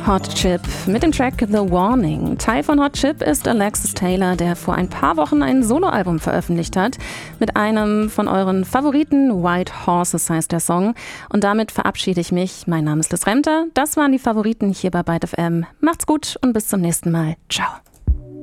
Hot Chip mit dem Track The Warning. Teil von Hot Chip ist Alexis Taylor, der vor ein paar Wochen ein Soloalbum veröffentlicht hat. Mit einem von euren Favoriten, White Horses heißt der Song. Und damit verabschiede ich mich. Mein Name ist Liz Remter. Das waren die Favoriten hier bei Byte FM. Macht's gut und bis zum nächsten Mal. Ciao.